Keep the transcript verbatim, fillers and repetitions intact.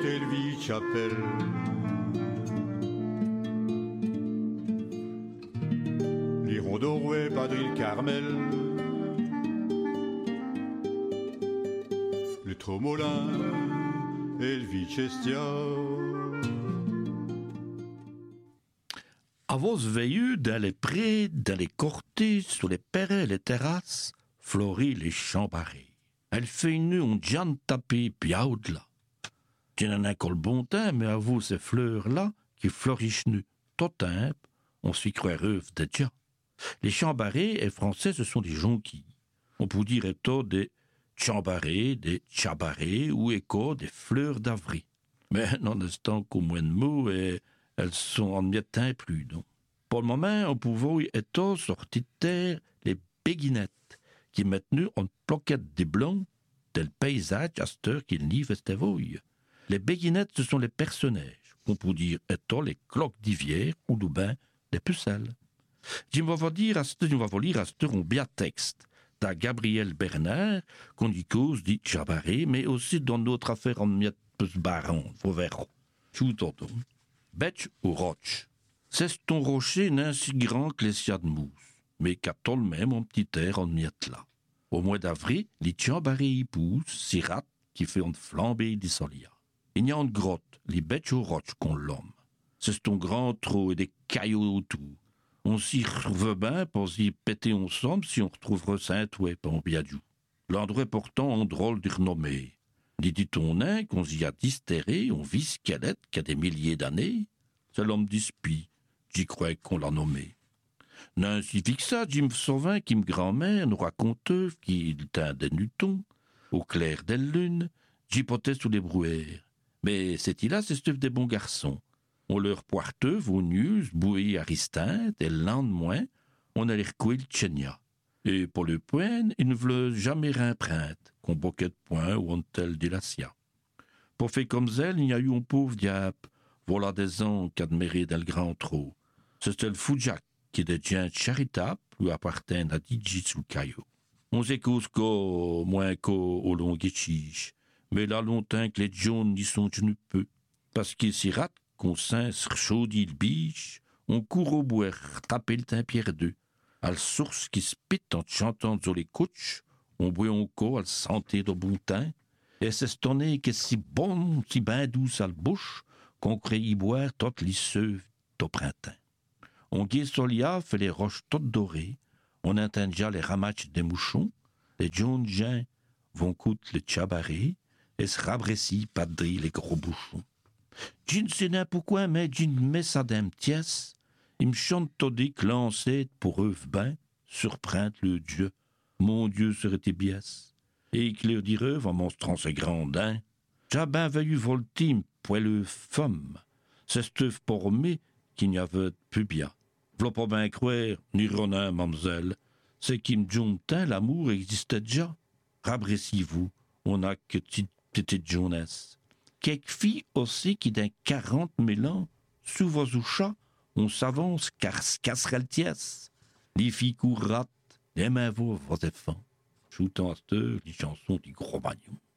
Telvi Chapelle. L'Hirondoro et Padril Carmel. Le Tromolin et le Vicestia. A vos veilleux dans les prés, dans les cortés, sur les perrets, les terrasses, fleurit les champs barrés. Elle fait une on Jeanne tapée, puis à au-delà. Tiens un col bon teint, mais à vous ces fleurs-là, qui fleurissent nu, tot un, on s'y croit rêve déjà. Les champs barrés et français, ce sont des jonquilles. On peut dire éto des chambarrés, des chabarrés, ou écho des fleurs d'avril. Mais non restant qu'au moins de mots, et elles sont en mietin plus, non. Pour le moment, on pouvait éto sorti de terre les béguinettes, qui maintenant on ploquette des blancs, tel paysage à cette heure qu'il n'y festavoille. Les béguinettes, ce sont les personnages, qu'on peut dire étant les cloques d'hiver ou du bain des pucelles. Je vais vous dire à cette heure, lire à cette heure un bien texte d'à Gabriel Bernard, qu'on y cause dit Chabaré, mais aussi dans notre affaire en miette pus baron, vous verrez. Tout autant. Betch ou roche. C'est ton rocher n'est si grand que les sia de mousse, mais qu'a tout le même un petit air en miette là. Au mois d'avril, les Chabaré y poussent, si rate qui fait une flambée des solia. Il y a une grotte, les bêtes aux roches qu'on l'homme. C'est ton grand trou et des cailloux autour. On s'y retrouve bien pour s'y péter ensemble si on retrouve Saint-Oué pas en biadou. L'endroit pourtant en drôle de renommée. Dit-on nain qu'on s'y a distéré, on vit squelette qui a des milliers d'années. C'est l'homme d'Ispi, j'y crois qu'on l'a nommé. Nain si que ça, Jim Sauvin qui me grand-mère nous raconte qu'il teint des nutons, au clair des lunes, j'hypothèse sous les brouettes. Mais c'est là, c'est stuff des bons garçons. On leur poirteux, vos news, bouillis aristinte, et le lendemain, on allait recouer le tchenia. Et pour le point, ils ne veulent jamais réimprinte, qu'on boquet de point ou on tel dilacia. Pour faire comme elle, il y a eu un pauvre diable, voilà des ans qu'admiré dans le grand trou. C'était le fou Jack, qui est des gens charitables, ou appartiennent à Digi sous caillou. On s'écoute qu'au moins qu'au au long chiche. Mais là longtemps que les jaunes n'y sont je ne peux. Parce qu'ils s'y ratent, qu'on s'inse chaudit le biche, on court au bois, taper le teint pierre d'eux. À la source qui se pite en chantant sur les couches, on boit encore à le santé de bon teint, et c'est stonné que si bon, si ben douce à la bouche, qu'on crée y boire toute lisseuve au printemps. On guet solia fait les roches toutes dorées, on entend déjà les ramatches des mouchons, les jaunes gens vont coûter le chabaré, et se rabrécit padri les gros bouchons. Je ne sais pas pourquoi, mais je ne mets ça d'un pièce. Il me chante todé que lancé pour eux ben, surprendre le Dieu. Mon Dieu serait-il biès. Et que leur dire en montrant ce grandin. J'ai ben vaillu voltim, poileux femme. C'est steuf pormé qu'il n'y avait plus bien. V'là pas ben croire, ni ronin, mamselle. C'est qui me jontin, l'amour existait déjà. Rabrécis-vous, on n'a que petite petite jeunesse. Quelques filles aussi qui d'un quarante mille ans, sous vos ouchats, on s'avance car se casserait le tiès. Les filles courent ratent, les mains vos vos enfants. Joutant à cette heure, les chansons du gros bagnon.